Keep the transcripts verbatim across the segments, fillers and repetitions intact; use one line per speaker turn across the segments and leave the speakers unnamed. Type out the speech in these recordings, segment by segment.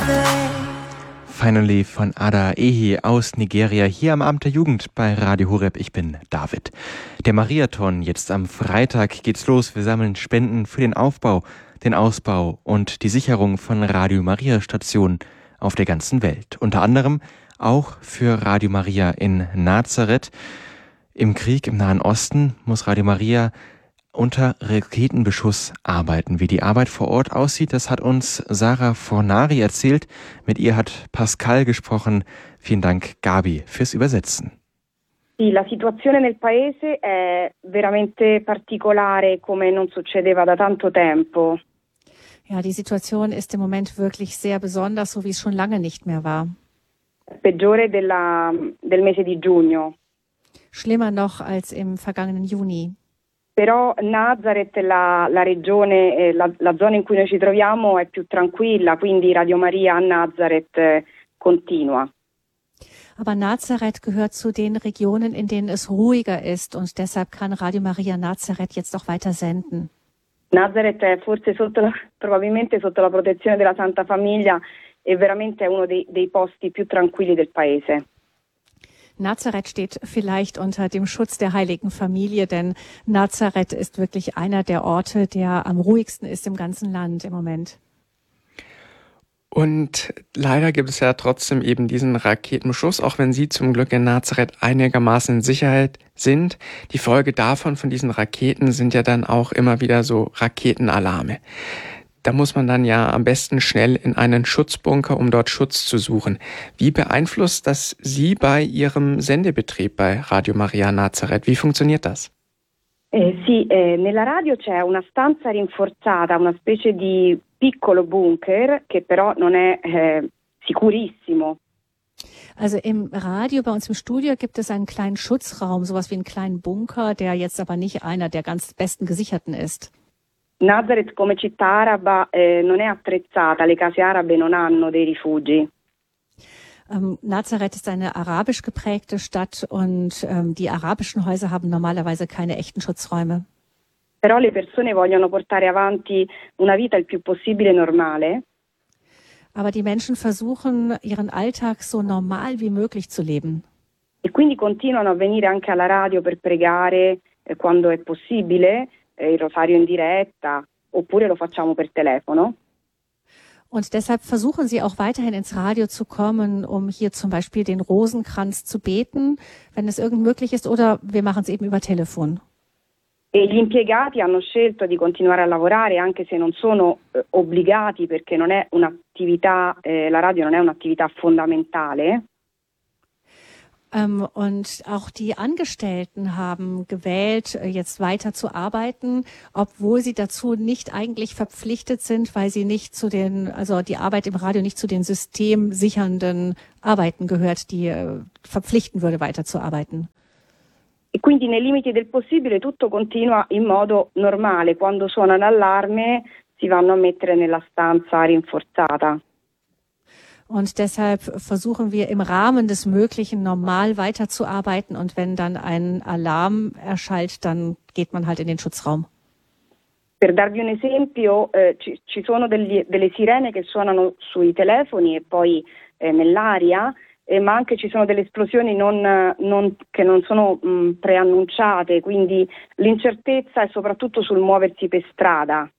Finally von Ada Ehi aus Nigeria, hier am Abend der Jugend bei Radio Horeb. Ich bin David. Der Mariathon, jetzt am Freitag geht's los. Wir sammeln Spenden für den Aufbau, den Ausbau und die Sicherung von Radio Maria Stationen auf der ganzen Welt. Unter anderem auch für Radio Maria in Nazareth. Im Krieg im Nahen Osten muss Radio Maria unter Raketenbeschuss arbeiten. Wie die Arbeit vor Ort aussieht, das hat uns Sarah Fornari erzählt. Mit ihr hat Pascal gesprochen. Vielen Dank, Gabi, fürs Übersetzen.
Sì, la situazione nel paese è veramente particolare, come non succedeva da tanto tempo.
Ja, die Situation ist im Moment wirklich sehr besonders, so wie es schon lange nicht mehr war.
Peggiore della, del mese di giugno.
Schlimmer noch als im vergangenen Juni.
Però Nazareth, la, la regione, eh, la, la zona in cui noi ci troviamo è più tranquilla, quindi Radio Maria a Nazareth eh, continua.
Aber Nazareth gehört zu den Regionen, in denen es ruhiger ist und deshalb kann Radio Maria Nazareth jetzt auch weiter senden.
Nazareth è forse sotto la, probabilmente sotto la protezione della Santa Famiglia e veramente è uno dei, dei posti più tranquilli del paese.
Nazareth steht vielleicht unter dem Schutz der Heiligen Familie, denn Nazareth ist wirklich einer der Orte, der am ruhigsten ist im ganzen Land im Moment.
Und leider gibt es ja trotzdem eben diesen Raketenbeschuss, auch wenn Sie zum Glück in Nazareth einigermaßen in Sicherheit sind. Die Folge davon, von diesen Raketen, sind ja dann auch immer wieder so Raketenalarme. Da muss man dann ja am besten schnell in einen Schutzbunker, um dort Schutz zu suchen. Wie beeinflusst das Sie bei Ihrem Sendebetrieb bei Radio Maria Nazareth? Wie funktioniert das?
Eh, sì, eh, nella radio c'è una stanza rinforzata, una specie di piccolo bunker che però non è eh, sicurissimo.
Also im Radio, bei uns im Studio, gibt es einen kleinen Schutzraum, sowas wie einen kleinen Bunker, der jetzt aber nicht einer der ganz besten gesicherten ist.
Nazareth come città araba eh, non è attrezzata, le case arabe non hanno dei rifugi.
Ähm, Nazareth ist eine arabisch geprägte Stadt und ähm, die arabischen Häuser haben normalerweise keine echten Schutzräume.
Però le persone vogliono portare avanti una vita il più possibile normale.
Aber die Menschen versuchen, ihren Alltag so normal wie möglich zu leben.
E quindi continuano a venire anche alla radio per pregare eh, quando è possibile, eh, il rosario in diretta, oppure lo facciamo per telefono.
Und deshalb versuchen sie auch weiterhin ins Radio zu kommen, um hier zum Beispiel den Rosenkranz zu beten, wenn es irgend möglich ist, oder wir machen es eben über Telefon.
E gli impiegati hanno scelto di continuare a lavorare anche se non sono eh, obbligati, perché non è un'attività, eh, la radio non è un'attività fondamentale.
Ähm, und auch die Angestellten haben gewählt, jetzt weiter zu arbeiten, obwohl sie dazu nicht eigentlich verpflichtet sind, weil sie nicht zu den, also die Arbeit im Radio nicht zu den systemsichernden Arbeiten gehört, die äh, verpflichten würde, weiterzuarbeiten.
E quindi nei limiti del possibile tutto continua in modo normale. Quando suona l'allarme si vanno a mettere nella stanza rinforzata.
Und deshalb versuchen wir im Rahmen des Möglichen normal weiterzuarbeiten. Und wenn dann ein Alarm erschallt, dann geht man halt in den Schutzraum.
Per darvi un esempio, eh, ci, ci sono degli, delle sirene che suonano sui telefoni e poi eh, nell'aria, eh, ma anche ci sono delle esplosioni non, non, che non sono mh, preannunciate, quindi l'incertezza è soprattutto sul muoversi per strada.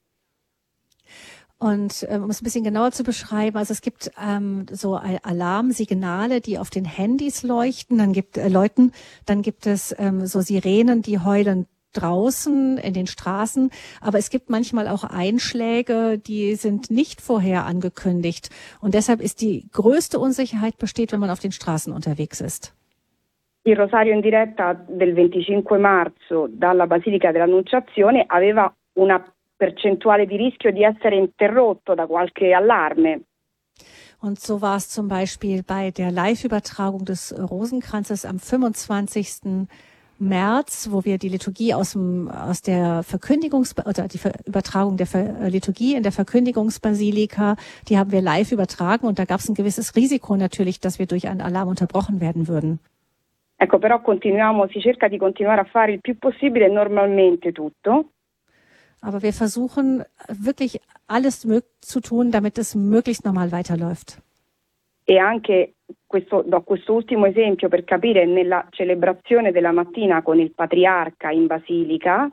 Und ähm, um es ein bisschen genauer zu beschreiben, also es gibt ähm, so Alarmsignale, die auf den Handys leuchten, dann gibt äh, läuten, dann gibt es ähm, so Sirenen, die heulen draußen in den Straßen, aber es gibt manchmal auch Einschläge, die sind nicht vorher angekündigt und deshalb ist die größte Unsicherheit besteht, wenn man auf den Straßen unterwegs ist.
Il rosario in diretta del venticinque marzo dalla Basilica dell'Annunciazione aveva una percentuale di rischio di essere interrotto da qualche allarme.
Und so war es zum Beispiel bei der Live-Übertragung des Rosenkranzes am fünfundzwanzigsten März, wo wir die Liturgie aus dem aus der Verkündigungs oder die Übertragung der Ver Liturgie in der Verkündigungsbasilika, die haben wir live übertragen und da gab es ein gewisses Risiko natürlich, dass wir durch einen Alarm unterbrochen werden würden.
Ecco, però continuiamo, si cerca di continuare a fare il più possibile normalmente tutto.
Aber wir versuchen wirklich alles zu tun, damit es möglichst normal weiterläuft.
E anche questo, do questo ultimo esempio per capire, nella celebrazione della mattina con il patriarca in Basilica.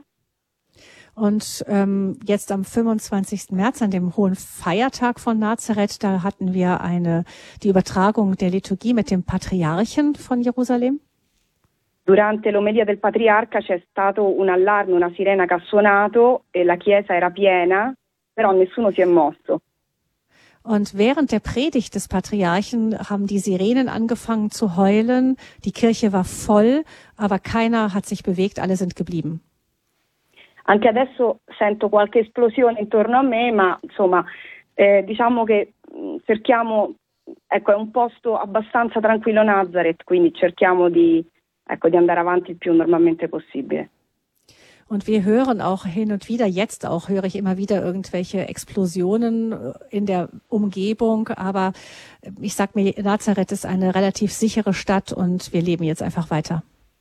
Und ähm, jetzt am fünfundzwanzigsten März, an dem hohen Feiertag von Nazareth, da hatten wir eine die Übertragung der Liturgie mit dem Patriarchen von Jerusalem.
Durante l'omelia del patriarca c'è stato un allarme, una sirena che ha suonato e la chiesa era piena, però nessuno si è mosso.
Und während der Predigt des Patriarchen haben die Sirenen angefangen zu heulen. Die Kirche war voll, aber keiner hat sich bewegt, alle sind geblieben.
Anche adesso sento qualche esplosione intorno a me, ma insomma, eh, diciamo che cerchiamo, ecco, è un posto abbastanza tranquillo Nazareth, quindi cerchiamo di, ecco, di andare avanti il più normalmente possibile.
Und wir hören auch hin und wieder, jetzt auch höre ich immer wieder irgendwelche Explosionen in der Umgebung. Aber ich sag mir, Nazareth ist eine relativ sichere Stadt und wir leben jetzt einfach weiter.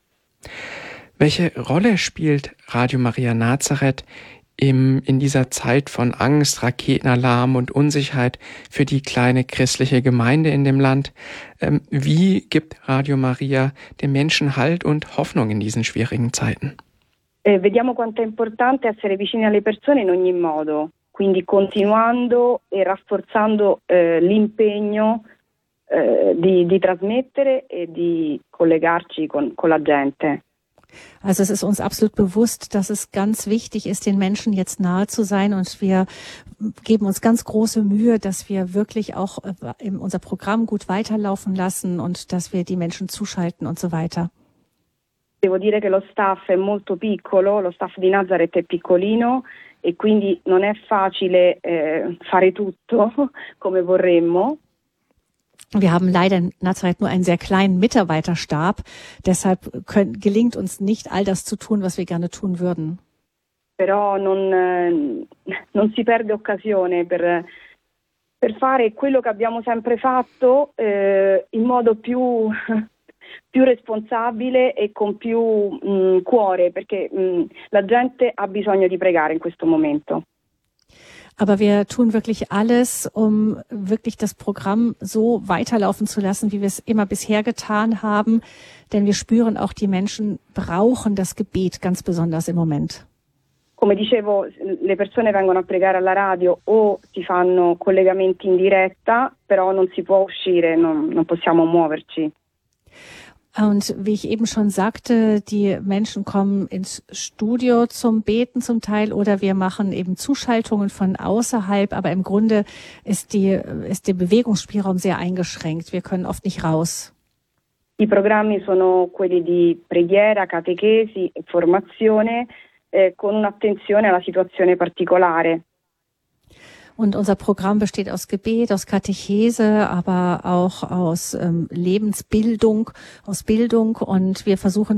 Welche Rolle spielt Radio Maria Nazareth im, in dieser Zeit von Angst, Raketenalarm und Unsicherheit für die kleine christliche Gemeinde in dem Land? Ähm, wie gibt Radio Maria den Menschen Halt und Hoffnung in diesen schwierigen Zeiten?
Eh, vediamo quanto è importante essere vicini alle persone in ogni modo, quindi continuando e rafforzando eh, l'impegno eh, di, di trasmettere e di collegarci con, con la gente.
Also es ist uns absolut bewusst, dass es ganz wichtig ist, den Menschen jetzt nahe zu sein, und wir geben uns ganz große Mühe, dass wir wirklich auch unser Programm gut weiterlaufen lassen und dass wir die Menschen zuschalten und so weiter.
Devo dire che lo staff è molto piccolo, lo staff di Nazareth è piccolino e quindi non è facile eh, fare tutto come vorremmo.
Wir haben leider in Nazareth nur einen sehr kleinen Mitarbeiterstab, deshalb können, gelingt uns nicht, all das zu tun, was wir gerne tun würden.
Però non, eh, non si perde occasione per, per fare quello che abbiamo sempre fatto eh, in modo più... più responsabile e con più mh, cuore, perché mh, la gente ha bisogno di pregare in questo momento.
Aber wir tun wirklich alles, um wirklich das Programm so weiterlaufen zu lassen, wie wir es immer bisher getan haben, denn wir spüren auch, die Menschen brauchen das Gebet ganz besonders im Moment.
Come dicevo, le persone vengono a pregare alla radio o si fanno collegamenti in diretta, però non si può uscire, non, non possiamo muoverci.
Und wie ich eben schon sagte, die Menschen kommen ins Studio zum Beten zum Teil oder wir machen eben Zuschaltungen von außerhalb, aber im Grunde ist die, ist der Bewegungsspielraum sehr eingeschränkt. Wir können oft nicht raus.
I programmi sono quelli di preghiera, catechesi e formazione eh, con un'attenzione alla situazione particolare.
Und unser Programm besteht aus Gebet, aus Katechese, aber auch aus ähm, Lebensbildung, aus Bildung. Und wir versuchen